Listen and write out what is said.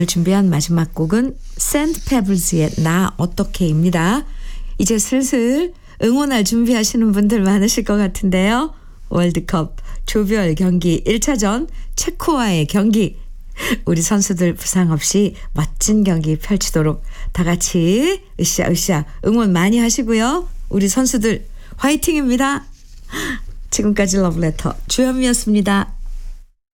준비한 마지막 곡은 샌드 페블즈의 나 어떻게입니다. 이제 슬슬 응원할 준비하시는 분들 많으실 것 같은데요. 월드컵 조별 경기 1차전 체코와의 경기, 우리 선수들 부상 없이 멋진 경기 펼치도록 다 같이 으쌰으쌰 응원 많이 하시고요. 우리 선수들 화이팅입니다. 지금까지 러브레터 주현미였습니다.